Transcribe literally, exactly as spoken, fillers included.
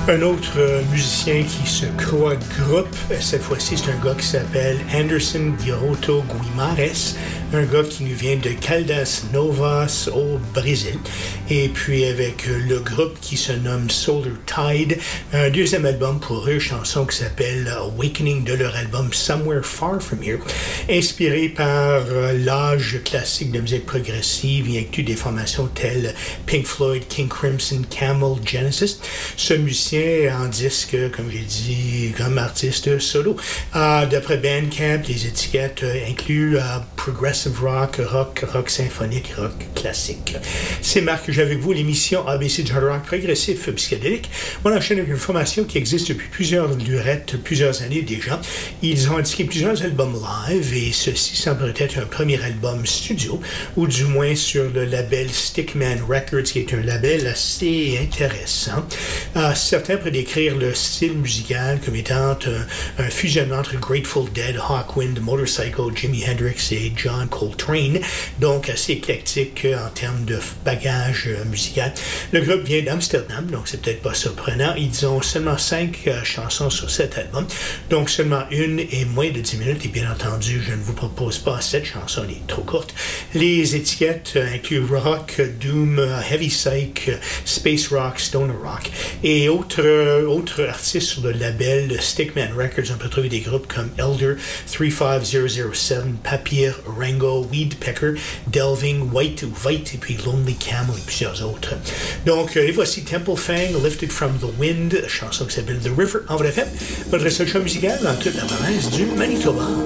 Un autre euh, musicien qui se croit groupe, cette fois-ci, c'est un gars qui s'appelle Anderson Dioto Guimarães, un gars qui nous vient de Caldas Novas au Brésil. Et puis avec euh, le groupe qui se nomme Solar Tide, un deuxième album pour eux, chanson qui s'appelle Awakening de leur album Somewhere Far From Here, inspiré par euh, l'âge classique de musique progressive, il inclut des formations telles Pink Floyd, King Crimson, Camel, Genesis. Ce musicien en disque, comme j'ai dit, comme artiste solo. Euh, d'après Bandcamp, les étiquettes euh, incluent euh, progressive rock, rock, rock symphonique, rock classique. C'est Marc que j'ai avec vous, l'émission A B C du hard rock progressif psychédélique. On enchaîne avec une formation qui existe depuis plusieurs lurettes, plusieurs années déjà. Ils ont indiqué plusieurs albums live et ceci semble être un premier album studio, ou du moins sur le label Stickman Records, qui est un label assez intéressant. Euh, certains pourraient décrire le style musical comme étant un, un fusionnement entre Grateful Dead, Hawkwind, Motorcycle, Jimi Hendrix et John Coltrane, donc assez éclectique en termes de bagage musical. Le groupe vient d'Amsterdam, donc c'est peut-être pas surprenant. Ils ont seulement cinq euh, chansons sur cet album, donc seulement une et moins de dix minutes, et bien entendu, je ne vous propose pas cette chanson, elle est trop courte. Les étiquettes euh, incluent rock, doom, heavy psych, space rock, stoner rock, et autres euh, autres artistes sur le label Stickman Records. On peut trouver des groupes comme Elder, three five zero zero seven, Papir, Rango, Weedpecker, Delving, White ou White, et puis Lonely Camel et plusieurs autres. Donc, euh, et voici Temple Fang, Lifted from the Wind, chanson qui s'appelle The River en vrai fait. Votre seul show musical dans toute la province du Manitoba.